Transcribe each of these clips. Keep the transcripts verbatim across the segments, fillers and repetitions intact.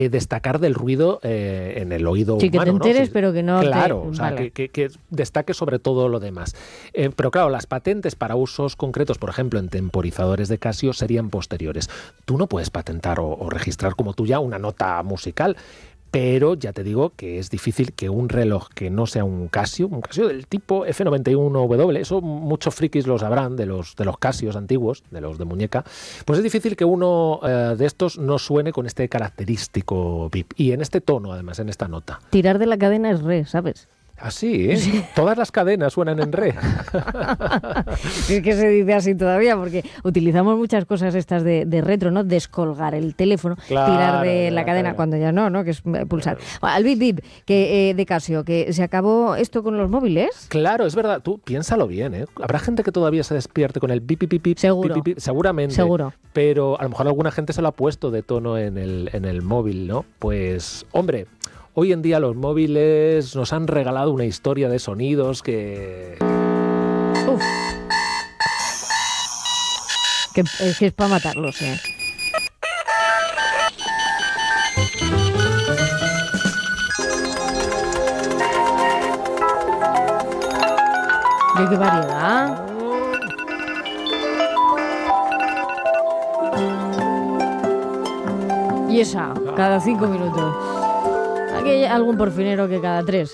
destacar del ruido eh, en el oído sí, humano. Sí, que te enteres, ¿no? pero que no Claro, te... o sea, vale. que, que, que destaque sobre todo lo demás. Eh, pero claro, las patentes para usos concretos, por ejemplo, en temporizadores de Casio, serían posteriores. Tú no puedes patentar o, o registrar como tuya una nota musical, pero ya te digo que es difícil que un reloj que no sea un Casio, un Casio del tipo F noventa y uno W, eso muchos frikis lo sabrán, de los, de los Casios antiguos, de los de muñeca, pues es difícil que uno eh, de estos no suene con este característico bip. Y en este tono, además, en esta nota. Tirar de la cadena es re, ¿sabes? Así, ¿eh? Sí. Todas las cadenas suenan en re. Es que se dice así todavía, porque utilizamos muchas cosas estas de, de retro, ¿no? Descolgar el teléfono, claro, tirar de, de la, la cadena, cadena cuando ya no, ¿no? Que es pulsar. Claro. Al bip bip que, eh, de Casio, que se acabó esto con los móviles. Claro, es verdad. Tú piénsalo bien, ¿eh? Habrá gente que todavía se despierte con el bip bip bip bip. Seguro. Bip, bip, bip, seguramente. Seguro. Pero a lo mejor alguna gente se lo ha puesto de tono en el, en el móvil, ¿no? Pues, hombre... Hoy en día los móviles nos han regalado una historia de sonidos que... Uf. Que, es que es para matarlos, ¿eh? ¿De qué variedad? Y esa, cada cinco minutos. Aquí hay algún porfinero que cada tres.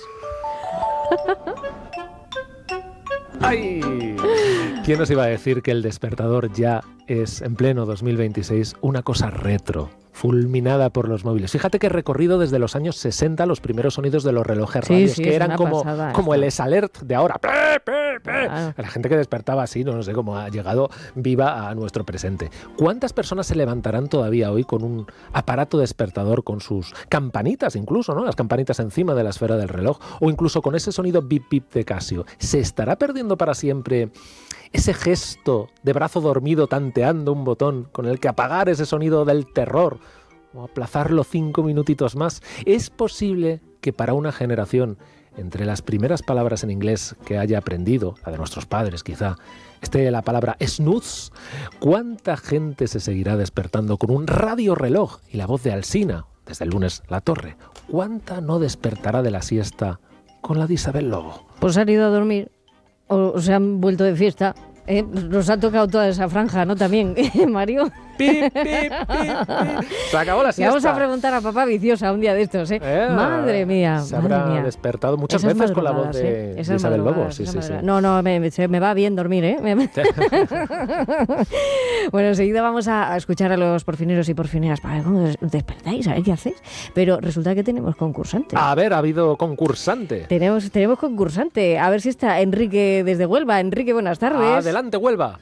¡Ay! ¿Quién nos iba a decir que el despertador ya es, en pleno dos mil veintiséis, una cosa retro, fulminada por los móviles? Fíjate que he recorrido desde los años sesenta los primeros sonidos de los relojes sí, radios, sí, que eran como, como el S-Alert de ahora. ¡Pe, pe, pe! Claro. La gente que despertaba así, no, no sé cómo ha llegado viva a nuestro presente. ¿Cuántas personas se levantarán todavía hoy con un aparato despertador, con sus campanitas incluso, ¿no? Las campanitas encima de la esfera del reloj, o incluso con ese sonido bip bip de Casio? ¿Se estará perdiendo para siempre ese gesto de brazo dormido tanteando un botón con el que apagar ese sonido del terror o aplazarlo cinco minutitos más? ¿Es posible que para una generación, entre las primeras palabras en inglés que haya aprendido, la de nuestros padres quizá, esté la palabra snooze? ¿Cuánta gente se seguirá despertando con un radio reloj y la voz de Alsina, desde el lunes La Torre? ¿Cuánta no despertará de la siesta con la de Isabel Lobo? Pues han ido a dormir o se han vuelto de fiesta. Eh, nos ha tocado toda esa franja, ¿no? También, Mario. Pip, pip, pip, pip. Se acabó la siesta. Le vamos a preguntar a papá Viciosa un día de estos, ¿eh? eh madre mía. Se madre habrá mía. despertado muchas esas veces con la voz de, ¿eh? de Isabel Lobo. Sí, sí, sí. No, no, me, se me va bien dormir, ¿eh? Bueno, enseguida vamos a escuchar a los porfineros y porfineras para ver cómo despertáis, a ver qué hacéis. Pero resulta que tenemos concursante. A ver, ha habido concursante. Tenemos, tenemos concursante. A ver si está Enrique desde Huelva. Enrique, buenas tardes. Adelante, Huelva.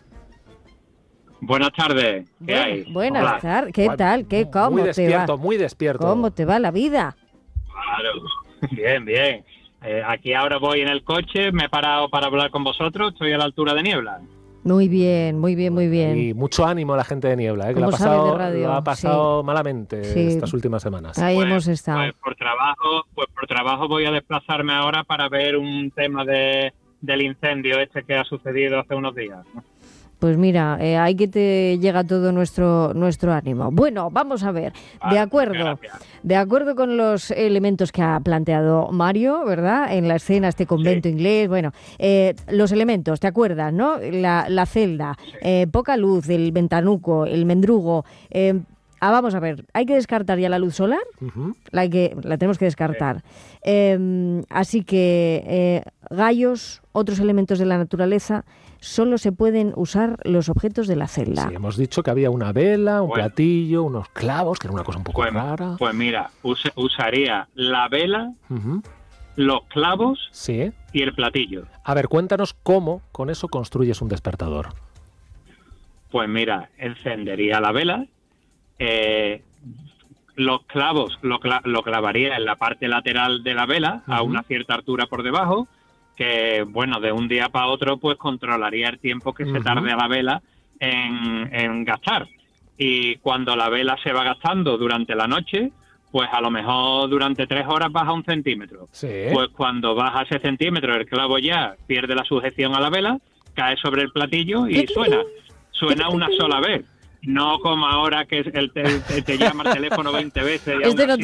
Buenas tardes. ¿Qué Bueno, hay? Buenas tardes. ¿Qué Bueno, tal? ¿Qué, cómo muy te despierto, va? muy despierto. ¿Cómo te va la vida? Claro. Bien, bien. Eh, aquí ahora voy en el coche, me he parado para hablar con vosotros, estoy a la altura de Niebla. Muy bien, muy bien, muy bien. Y mucho ánimo a la gente de Niebla, ¿eh? Que lo ha Como sabe pasado, de radio, lo ha pasado sí. malamente Sí. estas últimas semanas. Ahí Pues- hemos estado. Pues por trabajo, pues por trabajo voy a desplazarme ahora para ver un tema de del incendio este que ha sucedido hace unos días, ¿no? Pues mira, eh, ahí que te llega todo nuestro nuestro ánimo. Bueno, vamos a ver. Vale, De acuerdo, gracias. de acuerdo con los elementos que ha planteado Mario, ¿verdad? En la escena, este convento Sí. inglés, bueno, eh, los elementos, ¿te acuerdas, no? La, la celda, eh, poca luz, el ventanuco, el mendrugo. Eh, ah, vamos a ver, ¿hay que descartar ya la luz solar? Ujú. La, hay que, la tenemos que descartar. Eh, así que eh, gallos, otros elementos de la naturaleza, solo se pueden usar los objetos de la celda. Sí, hemos dicho que había una vela, un Bueno. platillo, unos clavos, que era una cosa un poco Pues, rara. pues mira, us- usaría la vela, Ujú. los clavos Sí. y el platillo. A ver, cuéntanos cómo con eso construyes un despertador. Pues mira, encendería la vela, eh, los clavos lo, cla- lo clavaría en la parte lateral de la vela, a Ujú. una cierta altura por debajo, que bueno, de un día para otro pues controlaría el tiempo que se Ujú. tarde a la vela en, en gastar. Y cuando la vela se va gastando durante la noche, pues a lo mejor durante tres horas baja un centímetro. Sí. Pues cuando baja ese centímetro, el clavo ya pierde la sujeción a la vela, cae sobre el platillo y suena. Suena una sola vez. No como ahora que el te, te, te llama el teléfono veinte veces. Y este no